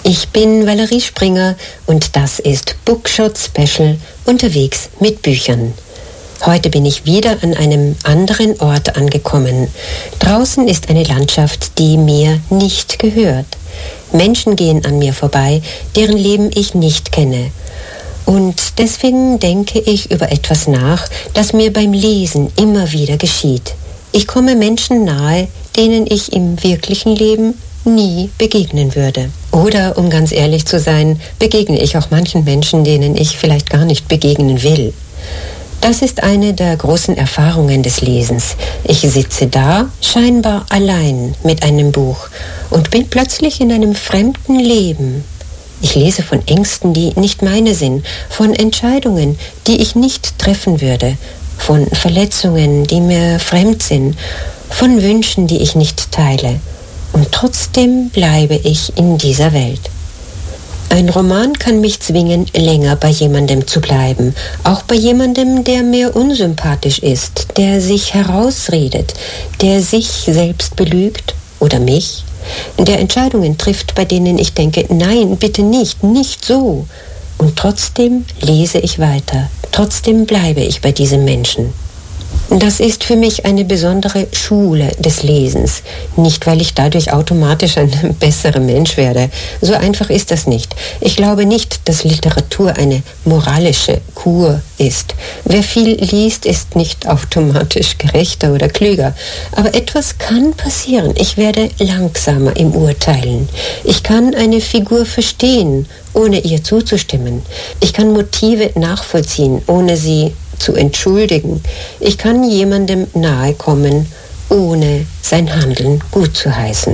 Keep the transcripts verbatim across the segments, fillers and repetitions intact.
Ich bin Valerie Springer und das ist Bookshot Special unterwegs mit Büchern. Heute bin ich wieder an einem anderen Ort angekommen. Draußen ist eine Landschaft, die mir nicht gehört. Menschen gehen an mir vorbei, deren Leben ich nicht kenne. Und deswegen denke ich über etwas nach, das mir beim Lesen immer wieder geschieht. Ich komme Menschen nahe, denen ich im wirklichen Leben nie begegnen würde. Oder, um ganz ehrlich zu sein, begegne ich auch manchen Menschen, denen ich vielleicht gar nicht begegnen will. Das ist eine der großen Erfahrungen des Lesens. Ich sitze da, scheinbar allein mit einem Buch und bin plötzlich in einem fremden Leben. Ich lese von Ängsten, die nicht meine sind, von Entscheidungen, die ich nicht treffen würde, von Verletzungen, die mir fremd sind, von Wünschen, die ich nicht teile. Und trotzdem bleibe ich in dieser Welt. Ein Roman kann mich zwingen, länger bei jemandem zu bleiben, auch bei jemandem, der mir unsympathisch ist, der sich herausredet, der sich selbst belügt oder mich, der Entscheidungen trifft, bei denen ich denke, nein, bitte nicht, nicht so. Und trotzdem lese ich weiter, trotzdem bleibe ich bei diesem Menschen. Das ist für mich eine besondere Schule des Lesens. Nicht, weil ich dadurch automatisch ein besserer Mensch werde. So einfach ist das nicht. Ich glaube nicht, dass Literatur eine moralische Kur ist. Wer viel liest, ist nicht automatisch gerechter oder klüger. Aber etwas kann passieren. Ich werde langsamer im Urteilen. Ich kann eine Figur verstehen, ohne ihr zuzustimmen. Ich kann Motive nachvollziehen, ohne sie zu entschuldigen. Ich kann jemandem nahe kommen, ohne sein Handeln gut zu heißen.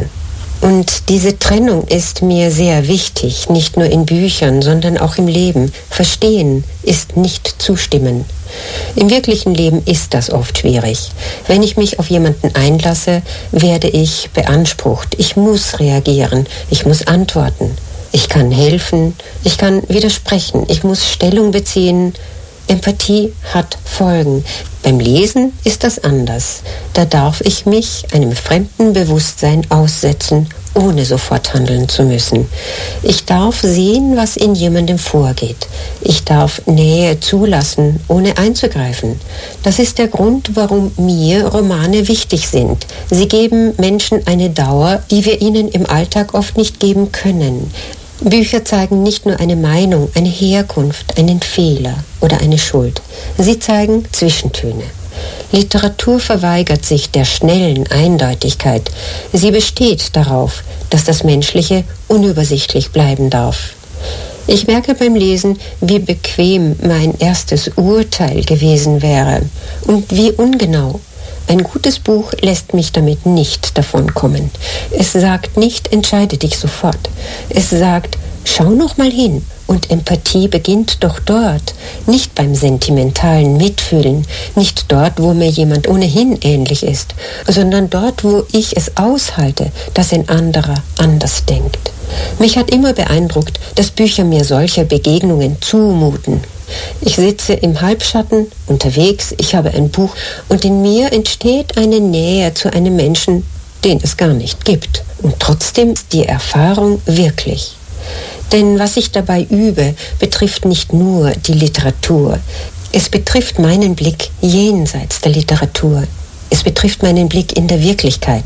Und diese Trennung ist mir sehr wichtig, nicht nur in Büchern, sondern auch im Leben. Verstehen ist nicht zustimmen. Im wirklichen Leben ist das oft schwierig. Wenn ich mich auf jemanden einlasse, werde ich beansprucht. Ich muss reagieren, ich muss antworten. Ich kann helfen, ich kann widersprechen, ich muss Stellung beziehen. Empathie hat Folgen. Beim Lesen ist das anders. Da darf ich mich einem fremden Bewusstsein aussetzen, ohne sofort handeln zu müssen. Ich darf sehen, was in jemandem vorgeht. Ich darf Nähe zulassen, ohne einzugreifen. Das ist der Grund, warum mir Romane wichtig sind. Sie geben Menschen eine Dauer, die wir ihnen im Alltag oft nicht geben können. Bücher zeigen nicht nur eine Meinung, eine Herkunft, einen Fehler oder eine Schuld. Sie zeigen Zwischentöne. Literatur verweigert sich der schnellen Eindeutigkeit. Sie besteht darauf, dass das Menschliche unübersichtlich bleiben darf. Ich merke beim Lesen, wie bequem mein erstes Urteil gewesen wäre und wie ungenau. Ein gutes Buch lässt mich damit nicht davonkommen. Es sagt nicht, entscheide dich sofort. Es sagt, schau noch mal hin. Und Empathie beginnt doch dort, nicht beim sentimentalen Mitfühlen, nicht dort, wo mir jemand ohnehin ähnlich ist, sondern dort, wo ich es aushalte, dass ein anderer anders denkt. Mich hat immer beeindruckt, dass Bücher mir solche Begegnungen zumuten. Ich sitze im Halbschatten, unterwegs, ich habe ein Buch und in mir entsteht eine Nähe zu einem Menschen, den es gar nicht gibt. Und trotzdem ist die Erfahrung wirklich. Denn was ich dabei übe, betrifft nicht nur die Literatur. Es betrifft meinen Blick jenseits der Literatur. Es betrifft meinen Blick in der Wirklichkeit.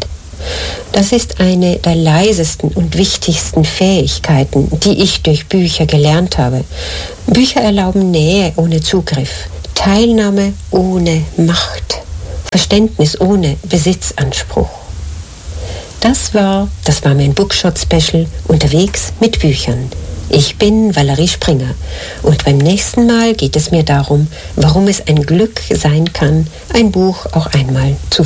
Das ist eine der leisesten und wichtigsten Fähigkeiten, die ich durch Bücher gelernt habe. Bücher erlauben Nähe ohne Zugriff, Teilnahme ohne Macht, Verständnis ohne Besitzanspruch. Das war, das war mein Bookshot Special unterwegs mit Büchern. Ich bin Valerie Springer und beim nächsten Mal geht es mir darum, warum es ein Glück sein kann, ein Buch auch einmal zu